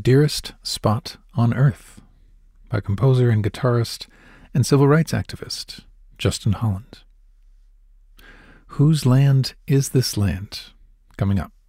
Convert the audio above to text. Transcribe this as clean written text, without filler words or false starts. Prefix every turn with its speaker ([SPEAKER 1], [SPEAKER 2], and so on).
[SPEAKER 1] Dearest Spot on Earth by composer and guitarist and civil rights activist Justin Holland. Whose Land Is This Land? Coming up.